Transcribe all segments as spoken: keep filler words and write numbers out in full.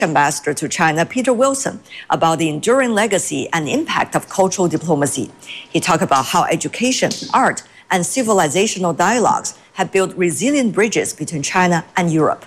Ambassador to China, Peter Wilson, about the enduring legacy and impact of cultural diplomacy. He talked about how education, art, and civilizational dialogues have built resilient bridges between China and Europe.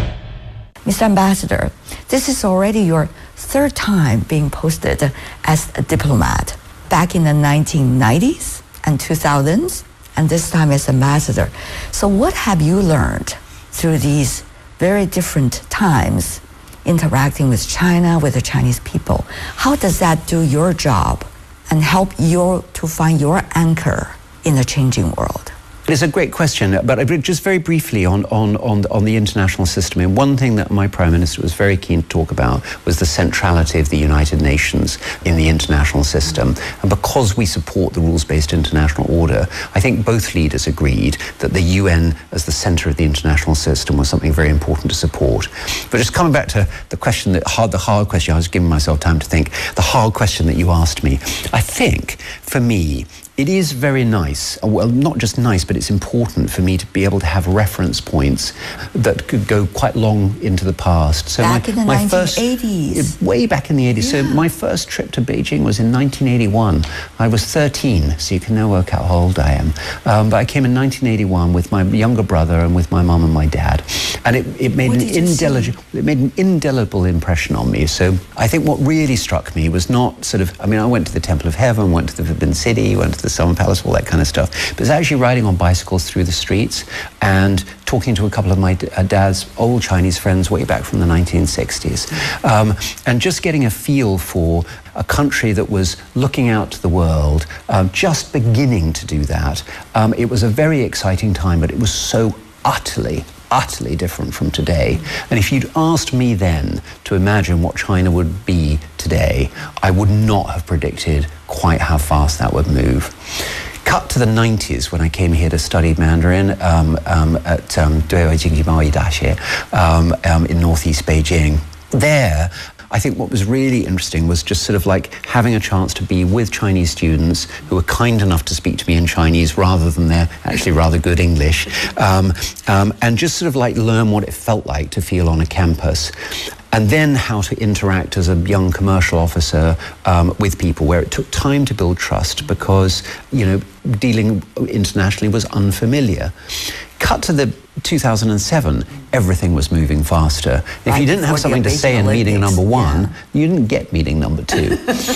Mister Ambassador, this is already your third time being posted as a diplomat, back in the nineteen nineties and two thousands, and this time as ambassador. So what have you learned through these very different times interacting with China, with the Chinese people? How does that do your job and help you to find your anchor in a changing world? It's a great question, but just very briefly on, on, on, on the international system. And one thing that my Prime Minister was very keen to talk about was the centrality of the United Nations in the international system. And because we support the rules-based international order, I think both leaders agreed that the U N as the center of the international system was something very important to support. But just coming back to the question, that hard, the hard question, I was giving myself time to think, the hard question that you asked me, I think, for me, it is very nice, well, not just nice, but it's important for me to be able to have reference points that could go quite long into the past. So back my, in the my nineteen eighties. First, way back in the eighties. Yeah. So my first trip to Beijing was in nineteen eighty-one. I was thirteen, so you can now work out how old I am. Um, but I came in nineteen eighty-one with my younger brother and with my mum and my dad. And it, it, made an indelible, it made an indelible impression on me. So I think what really struck me was not sort of, I mean, I went to the Temple of Heaven, went to the Forbidden City, went to the Summer Palace, all that kind of stuff. But it's actually riding on bicycles through the streets and talking to a couple of my dad's old Chinese friends way back from the nineteen sixties. Um, and just getting a feel for a country that was looking out to the world, um, just beginning to do that. Um, it was a very exciting time, but it was so utterly, utterly different from today. And if you'd asked me then to imagine what China would be today, I would not have predicted quite how fast that would move. Cut to the nineties when I came here to study Mandarin um, um, at um, Duihai Jingji Maoyi Daxue um, um, in northeast Beijing. There, I think what was really interesting was just sort of like having a chance to be with Chinese students who were kind enough to speak to me in Chinese rather than their actually rather good English, um, um, and just sort of like learn what it felt like to feel on a campus. And then how to interact as a young commercial officer um, with people, where it took time to build trust because, you know, dealing internationally was unfamiliar. Cut to the two thousand seven, everything was moving faster. If right, you didn't have something to say in Olympics. meeting number one, yeah. you didn't get meeting number two.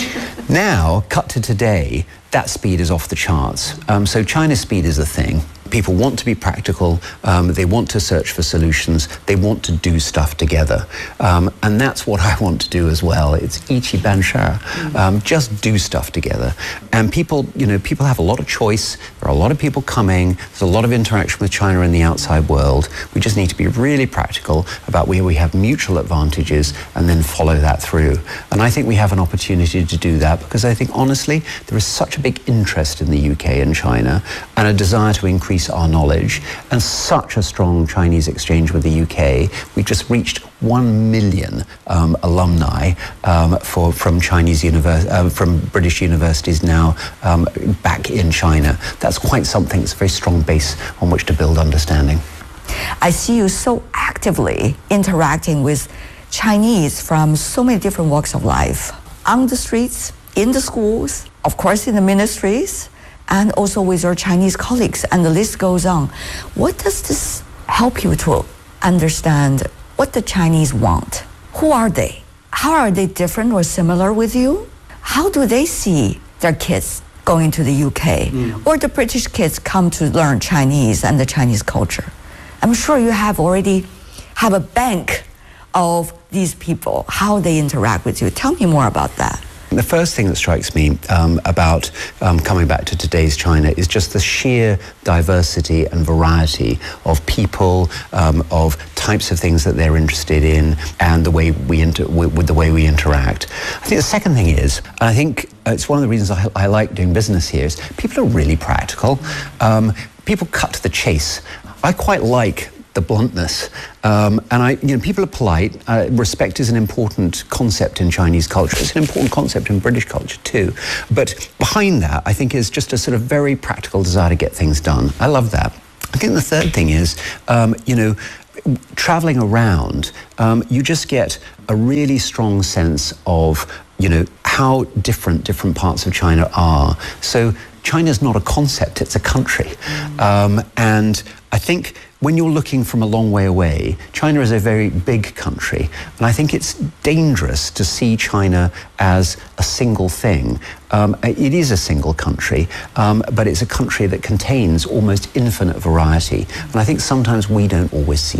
Now, cut to today, that speed is off the charts. Um, so China's speed is the thing. People want to be practical, um, they want to search for solutions, they want to do stuff together. Um, and that's what I want to do as well. It's iqi ban sha, um, just do stuff together. And people, you know, people have a lot of choice, there are a lot of people coming, there's a lot of interaction with China in the outside world. We just need to be really practical about where we have mutual advantages and then follow that through. And I think we have an opportunity to do that because I think, honestly, there is such a big interest in the U K and China and a desire to increase our knowledge and such a strong Chinese exchange with the U K. We just reached one million um, alumni um, for, from Chinese univers- uh, from British universities now um, back in China. That's quite something. It's a very strong base on which to build understanding. I see you so actively interacting with Chinese from so many different walks of life, on the streets, in the schools, of course in the ministries, and also with your Chinese colleagues, and the list goes on. What does this help you to understand what the Chinese want? Who are they? How are they different or similar with you? How do they see their kids going to the U K? Mm. Or the British kids come to learn Chinese and the Chinese culture? I'm sure you have already have a bank of these people, how they interact with you. Tell me more about that. The first thing that strikes me um, about um, coming back to today's China is just the sheer diversity and variety of people, um, of types of things that they're interested in, and the way we inter- with the way we interact. I think the second thing is, and I think it's one of the reasons I, I like doing business here, is people are really practical. Um, people cut to the chase. I quite like the bluntness. Um, and I, you know, people are polite. Uh, respect is an important concept in Chinese culture. It's an important concept in British culture too. But behind that, I think, is just a sort of very practical desire to get things done. I love that. I think the third thing is, um, you know, traveling around, um, you just get a really strong sense of, you know, how different different parts of China are. So China's not a concept, it's a country. Um, and I think when you're looking from a long way away, China is a very big country. And I think it's dangerous to see China as a single thing. Um, it is a single country, um, but it's a country that contains almost infinite variety. And I think sometimes we don't always see